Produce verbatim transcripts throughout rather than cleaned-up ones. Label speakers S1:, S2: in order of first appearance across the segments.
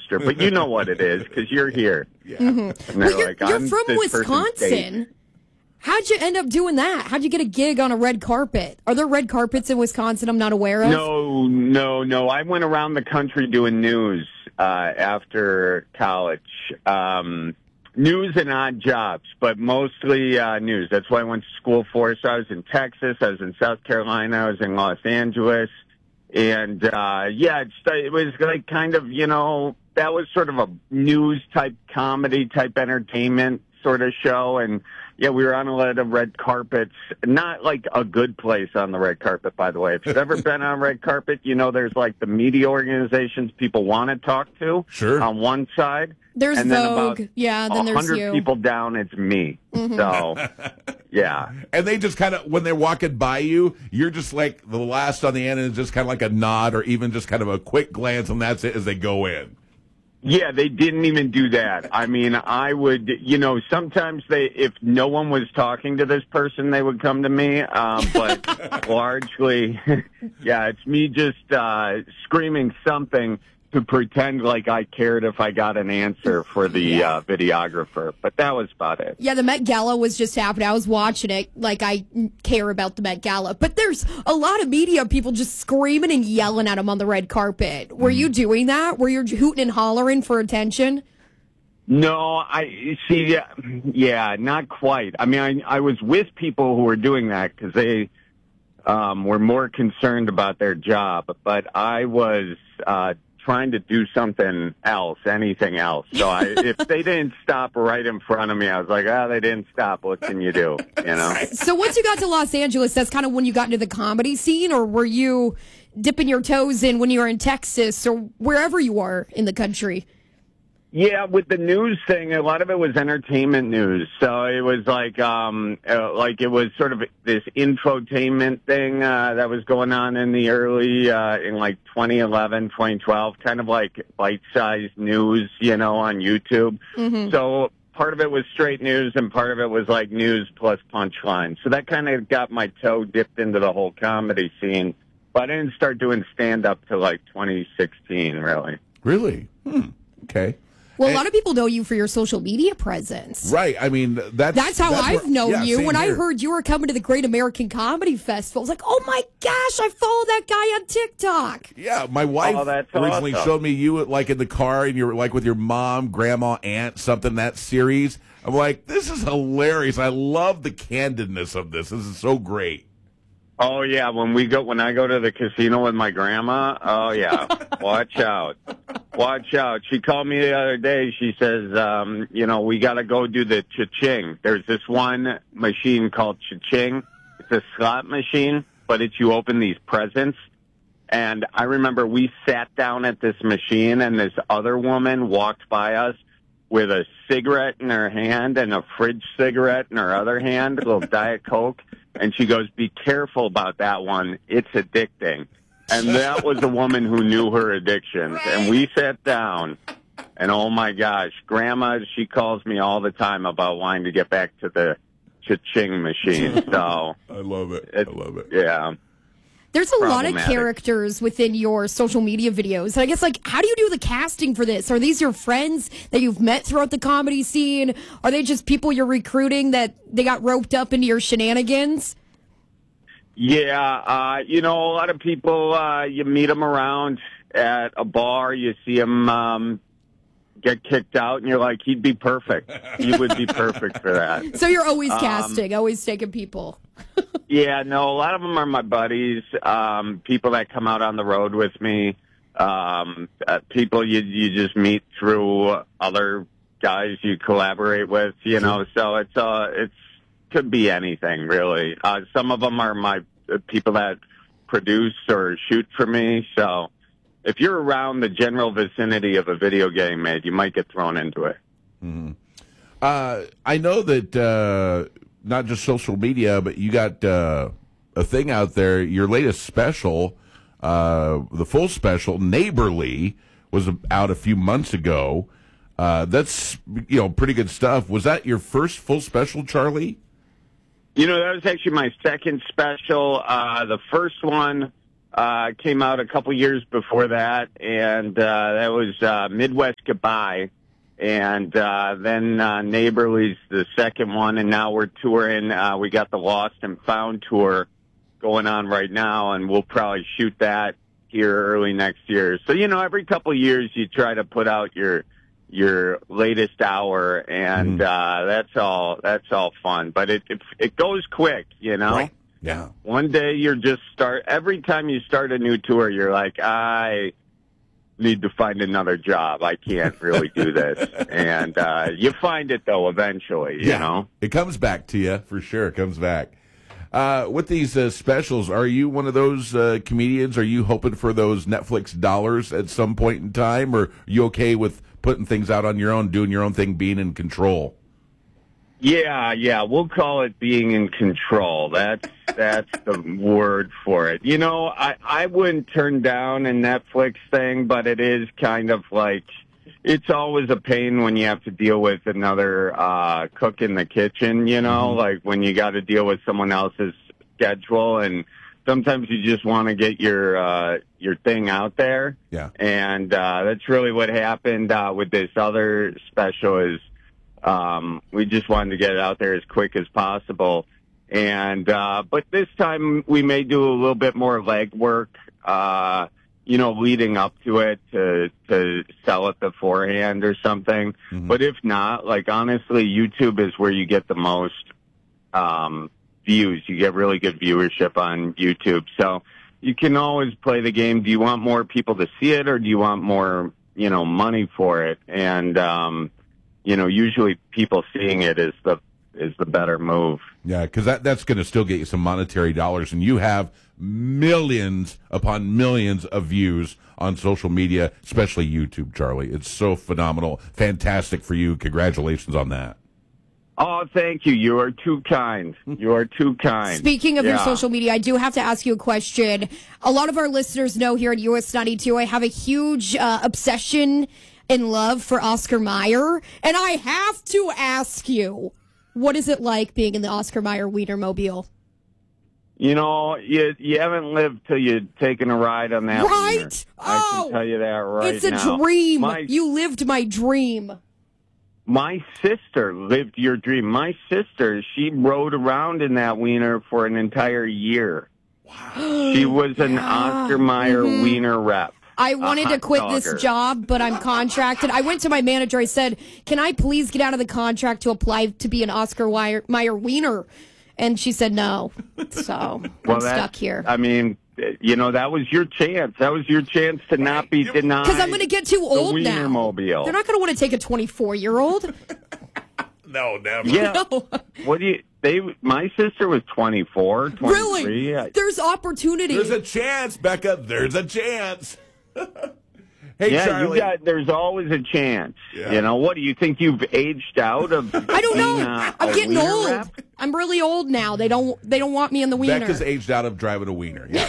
S1: poster, but you know what it is because you're here.
S2: Yeah.
S3: Mm-hmm.
S1: And they're
S3: well, you're,
S1: like,
S3: you're
S1: I'm
S3: from
S1: this person's date.
S3: Wisconsin. How'd you end up doing that? How'd you get a gig on a red carpet? Are there red carpets in Wisconsin I'm not aware of?
S1: No, no, no. I went around the country doing news uh, after college. Um, news and odd jobs, but mostly uh, news. That's what I went to school for. So I was in Texas, I was in South Carolina, I was in Los Angeles. And, uh, yeah, it's, it was like kind of, you know, that was sort of a news type comedy type entertainment sort of show. And, yeah, we were on a lot of red carpets. Not like a good place on the red carpet, by the way. If you've ever been on a red carpet, you know there's like the media organizations people want to talk to
S2: Sure.
S1: on one side.
S3: There's
S1: and then about
S3: Vogue. Yeah, then there's
S1: one hundred
S3: you.
S1: people down, it's me.
S3: Mm-hmm.
S1: So, yeah.
S2: And they just kind of, when they're walking by you, you're just like the last on the end, and it's just kind of like a nod or even just kind of a quick glance, and that's it as they go in.
S1: Yeah, they didn't even do that. I mean, I would, you know, sometimes they, if no one was talking to this person, they would come to me. Um, but largely, yeah, it's me just uh, screaming something to pretend like I cared if I got an answer for the
S3: Yeah.
S1: uh, videographer. But that was about it.
S3: Yeah, the Met Gala was just happening. I was watching it like I care about the Met Gala. But there's a lot of media people just screaming and yelling at them on the red carpet. Were you doing that? Were you hooting and hollering for attention?
S1: No, I see. Yeah, yeah, not quite. I mean, I, I was with people who were doing that because they um, were more concerned about their job. But I was uh, trying to do something else, anything else. So I, if they didn't stop right in front of me, I was like, ah, oh, they didn't stop. What can you do? You know.
S3: So once you got to Los Angeles, that's kind of when you got into the comedy scene, or were you dipping your toes in when you were in Texas or wherever you are in the country?
S1: Yeah, with the news thing, a lot of it was entertainment news. So it was like, um, uh, like it was sort of this infotainment thing uh, that was going on in the early, uh, in like twenty eleven, twenty twelve, kind of like bite-sized news, you know, on YouTube. Mm-hmm. So part of it was straight news, and part of it was like news plus punchline. So that kind of got my toe dipped into the whole comedy scene. But I didn't start doing stand-up till like twenty sixteen, really.
S2: Really? Hmm. Okay.
S3: Well,
S2: And-
S3: a lot of people know you for your social media presence.
S2: Right. I mean, that's
S3: That's how I've
S2: where-
S3: known
S2: yeah,
S3: you.
S2: same
S3: When I
S2: here.
S3: heard you were coming to the Great American Comedy Festival, I was like, oh my gosh, I follow that guy on TikTok.
S2: Yeah, my wife
S1: Oh, that's
S2: originally
S1: awesome.
S2: showed me you like in the car, and you're like with your mom, grandma, aunt, something, that series. I'm like, this is hilarious. I love the candidness of this. This is so great.
S1: Oh yeah, when we go when I go to the casino with my grandma, oh yeah, watch out, watch out. She called me the other day. She says, um, you know, we got to go do the cha-ching. There's this one machine called cha-ching. It's a slot machine, but it's you open these presents. And I remember we sat down at this machine, and this other woman walked by us with a cigarette in her hand and a fridge cigarette in her other hand, a little Diet Coke. And she goes, be careful about that one. It's addicting. And that was a woman who knew her addictions.
S3: Right.
S1: And we sat down, and oh my gosh, Grandma, she calls me all the time about wanting to get back to the cha-ching machine. So,
S2: I love it.
S1: it,
S2: I love it.
S1: Yeah.
S3: There's a lot of
S1: Problematic.
S3: characters within your social media videos. And I guess, like, how do you do the casting for this? Are these your friends that you've met throughout the comedy scene? Are they just people you're recruiting that they got roped up into your shenanigans?
S1: Yeah, uh, you know, a lot of people, uh, you meet them around at a bar, you see them um, get kicked out, and you're like, he'd be perfect. He would be perfect for that.
S3: So you're always
S1: Um,
S3: casting, always taking people.
S1: Yeah, no, a lot of them are my buddies, um, people that come out on the road with me, um, uh, people you you just meet through other guys you collaborate with, you know. So it's uh, it's could be anything really. Uh, some of them are my uh, people that produce or shoot for me. So if you're around the general vicinity of a video getting made, you might get thrown into it.
S2: Mm-hmm. Uh, I know that. Uh, Not just social media, but you got uh, a thing out there. Your latest special, uh, the full special, Neighborly, was out a few months ago. Uh, that's you know pretty good stuff. Was that your first full special, Charlie?
S1: You know, that was actually my second special. Uh, the first one uh, came out a couple years before that, and uh, that was uh, Midwest Goodbye. And uh, then uh, Neighborly's the second one, and now we're touring. Uh, we got the Lost and Found tour going on right now, and we'll probably shoot that here early next year. So, you know, every couple of years you try to put out your your latest hour, and mm. uh, that's all that's all fun. But it, it it goes quick, you know.
S2: Right. Yeah.
S1: One day you're just start. Every time you start a new tour, you're like, I need to find another job. I can't really do this. And uh, you find it though eventually. You
S2: yeah.
S1: know,
S2: it comes back to you for sure. It comes back. Uh, with these uh, specials, are you one of those uh, comedians? Are you hoping for those Netflix dollars at some point in time, or are you okay with putting things out on your own, doing your own thing, being in control?
S1: Yeah, yeah, we'll call it being in control. That's that's the word for it. You know, I, I wouldn't turn down a Netflix thing, but it is kind of like, it's always a pain when you have to deal with another uh, cook in the kitchen, you know, mm-hmm. like when you got to deal with someone else's schedule, and sometimes you just want to get your uh, your thing out there.
S2: Yeah.
S1: And uh, that's really what happened uh, with this other special is, Um, we just wanted to get it out there as quick as possible. And, uh, but this time we may do a little bit more legwork, uh, you know, leading up to it to, to sell it beforehand or something. Mm-hmm. But if not, like, honestly, YouTube is where you get the most, um, views. You get really good viewership on YouTube. So you can always play the game. Do you want more people to see it, or do you want more, you know, money for it? And, um, you know, usually people seeing it is the is the better move.
S2: Yeah, because that, that's going to still get you some monetary dollars, and you have millions upon millions of views on social media, especially YouTube, Charlie. It's so phenomenal. Fantastic for you. Congratulations on that.
S1: Oh, thank you. You are too kind. You are too kind.
S3: Speaking of
S1: yeah.
S3: your social media, I do have to ask you a question. A lot of our listeners know here at U S ninety-two, I have a huge uh, obsession in love for Oscar Mayer, and I have to ask you, what is it like being in the Oscar Mayer Wienermobile?
S1: You know, you you haven't lived till you've taken a ride on that.
S3: Right?
S1: Wiener.
S3: Oh,
S1: I can tell you that right
S3: it's a
S1: now.
S3: dream.
S1: My,
S3: you lived my dream.
S1: My sister lived your dream. My sister, she rode around in that Wiener for an entire year. Wow. She was an yeah. Oscar Mayer mm-hmm. Wiener rep.
S3: I wanted to quit
S1: dogger.
S3: this job, but I'm contracted. I went to my manager. I said, can I please get out of the contract to apply to be an Oscar Mayer Wiener? And she said no. So
S1: well,
S3: I'm stuck here.
S1: I mean, you know, that was your chance. That was your chance to not be denied.
S3: Because I'm going to get too old
S1: the
S3: now.
S1: Wienermobile.
S3: They're not going to want to take a twenty-four-year-old.
S2: No, never.
S1: Yeah.
S3: No.
S1: What do you... They, my sister was twenty-four, twenty-three.
S3: Really? There's opportunity.
S2: There's a chance, Becca. There's a chance. Hey,
S1: yeah,
S2: Charlie.
S1: You got, there's always a chance.
S2: Yeah.
S1: You know, what do you think you've aged out of?
S3: I don't know.
S1: Being, uh,
S3: I'm getting old.
S1: Rep?
S3: I'm really old now. They don't. They don't want me in the Wiener.
S2: Becca's aged out of driving a Wiener. Yeah.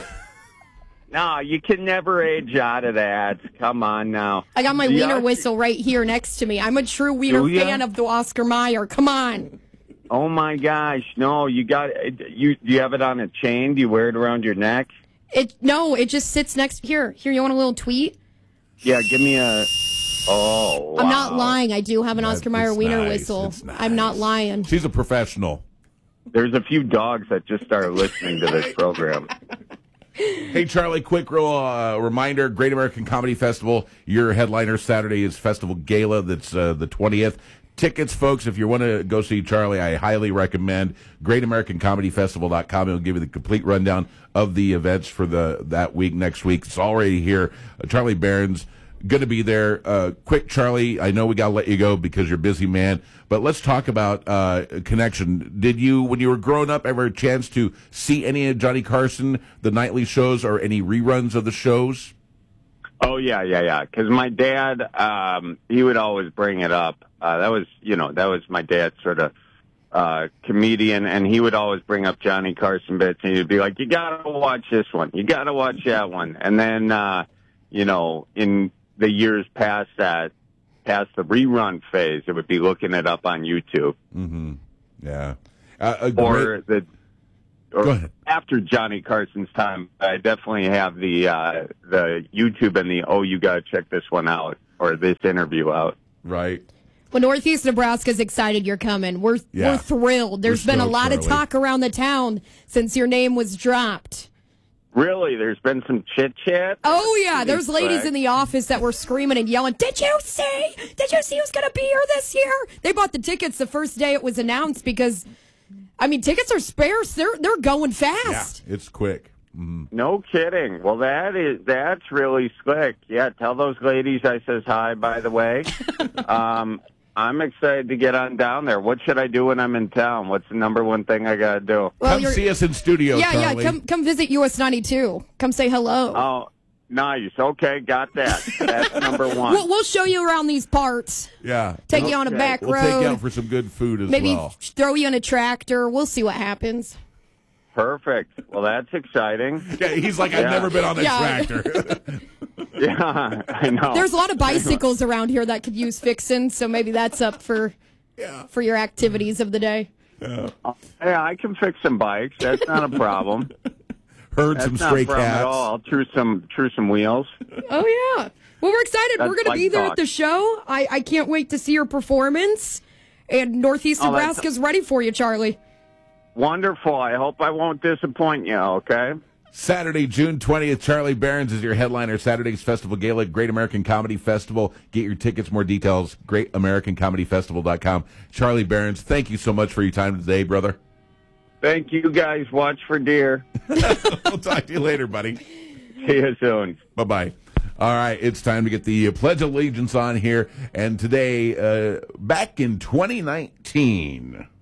S1: No, you can never age out of that. Come on now.
S3: I got my
S1: the
S3: Wiener
S1: Oscar-
S3: whistle right here next to me. I'm a true Wiener fan of the Oscar Mayer. Come on.
S1: Oh my gosh! No, you got you. Do you have it on a chain? Do you wear it around your neck?
S3: It no, it just sits next here. Here, you want a little tweet?
S1: Yeah, give me a. Oh, wow.
S3: I'm not lying. I do have an
S2: That-
S3: Oscar Mayer
S2: it's
S3: Wiener
S2: nice.
S3: whistle.
S2: It's nice.
S3: I'm not lying.
S2: She's a professional.
S1: There's a few dogs that just started listening to this program.
S2: Hey, Charlie, quick real, uh, reminder, Great American Comedy Festival. Your headliner Saturday is Festival Gala. That's uh, the twentieth. Tickets, folks, if you want to go see Charlie, I highly recommend great american comedy festival dot com. It'll give you the complete rundown of the events for the that week, next week. It's already here. Uh, Charlie Barron's going to be there. Uh, quick, Charlie, I know we got to let you go because you're a busy man, but let's talk about uh, connection. Did you, when you were growing up, ever a chance to see any of Johnny Carson, the nightly shows, or any reruns of the shows?
S1: Oh yeah, yeah, yeah. Because my dad, um, he would always bring it up. Uh, that was, you know, that was my dad's sort of uh, comedian, and he would always bring up Johnny Carson bits, and he'd be like, "You gotta watch this one. You gotta watch that one." And then, uh, you know, in the years past that, past the rerun phase, it would be looking it up on YouTube.
S2: Mm-hmm. Yeah. Uh, a
S1: or
S2: great...
S1: the or
S2: Go ahead.
S1: after Johnny Carson's time, I definitely have the uh, the YouTube and the oh, you gotta check this one out or this interview out.
S2: Right.
S3: Well, Northeast Nebraska's excited you're coming. We're
S2: Yeah.
S3: we're thrilled. There's
S2: We're
S3: been a
S2: stoked,
S3: lot of
S2: Charlie.
S3: talk around the town since your name was dropped.
S1: Really, there's been some chit chat.
S3: Oh yeah, there's ladies in the office that were screaming and yelling. Did you see? Did you see who's going to be here this year? They bought the tickets the first day it was announced because, I mean, tickets are sparse. They're they're going
S2: Yeah,
S3: fast.
S2: it's quick. Mhm.
S1: No kidding. Well, that is that's really slick. Yeah, tell those ladies I says hi. By the way, um, I'm excited to get on down there. What should I do when I'm in town? What's the number one thing I got to do?
S3: Well,
S2: Come
S3: you're-
S2: see us in studio,
S3: Yeah,
S2: Charlie.
S3: yeah. Come come visit U S ninety-two. Come say hello.
S1: Oh, nice. Okay, got that. That's number one.
S3: We'll, we'll show you around these parts.
S2: Yeah.
S3: Take you on a
S1: Okay.
S3: back
S2: We'll
S3: road.
S2: take you out for some good food as
S3: Maybe
S2: well.
S3: throw you in a tractor. We'll see what happens.
S1: Perfect. Well, that's exciting.
S2: Yeah, he's like, I've
S1: Yeah.
S2: never been on a
S3: Yeah.
S2: tractor.
S1: Yeah, I know.
S3: There's a lot of bicycles around here that could use fixing, so maybe that's up for
S2: yeah.
S3: for your activities of the day.
S1: Yeah, I can fix some bikes. That's not a problem.
S2: Heard
S1: That's
S2: some
S1: not
S2: stray
S1: a problem
S2: cats.
S1: at all. I'll true some true some wheels.
S3: Oh yeah. Well, we're excited.
S1: That's
S3: we're going to
S1: bike
S3: be there
S1: talk.
S3: at the show. I, I can't wait to see your performance. And Northeast
S1: Oh, that's-
S3: Nebraska's ready for you, Charlie.
S1: Wonderful. I hope I won't disappoint you. Okay.
S2: Saturday, June twentieth, Charlie Barons is your headliner. Saturday's Festival Gala, Great American Comedy Festival. Get your tickets, more details, great american comedy festival dot com. Charlie Barons, thank you so much for your time today, brother.
S1: Thank you, guys. Watch for deer.
S2: We'll talk to you later, buddy.
S1: See you soon.
S2: Bye-bye. All right, it's time to get the uh, Pledge of Allegiance on here. And today, uh, back in twenty nineteen...